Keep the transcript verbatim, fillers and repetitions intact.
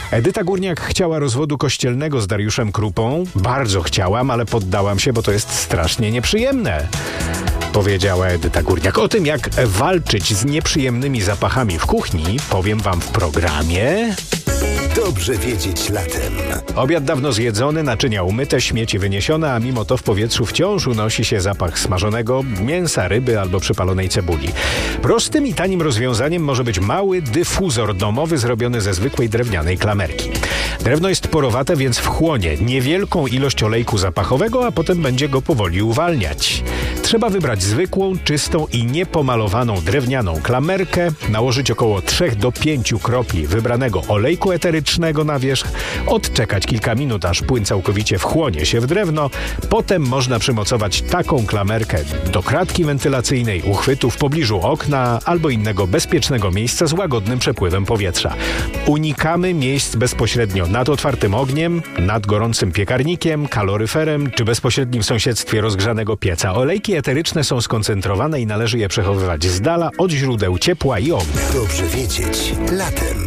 Edyta Górniak chciała rozwodu kościelnego z Dariuszem Krupą. Bardzo chciałam, ale poddałam się, bo to jest strasznie nieprzyjemne, powiedziała Edyta Górniak. O tym, jak walczyć z nieprzyjemnymi zapachami w kuchni, powiem wam w programie... Dobrze wiedzieć latem. Obiad dawno zjedzony, naczynia umyte, śmieci wyniesione, a mimo to w powietrzu wciąż unosi się zapach smażonego mięsa, ryby albo przypalonej cebuli. Prostym i tanim rozwiązaniem może być mały dyfuzor domowy zrobiony ze zwykłej drewnianej klamerki. Drewno jest porowate, więc wchłonie niewielką ilość olejku zapachowego, a potem będzie go powoli uwalniać. Trzeba wybrać zwykłą, czystą i niepomalowaną drewnianą klamerkę, nałożyć około trzy do pięciu kropli wybranego olejku eterycznego na wierzch, odczekać kilka minut, aż płyn całkowicie wchłonie się w drewno. Potem można przymocować taką klamerkę do kratki wentylacyjnej, uchwytu w pobliżu okna albo innego bezpiecznego miejsca z łagodnym przepływem powietrza. Unikamy miejsc bezpośrednio nad otwartym ogniem, nad gorącym piekarnikiem, kaloryferem czy bezpośrednim sąsiedztwie rozgrzanego pieca. Olejki eteryczne są skoncentrowane i należy je przechowywać z dala od źródeł ciepła i ognia. Dobrze wiedzieć latem.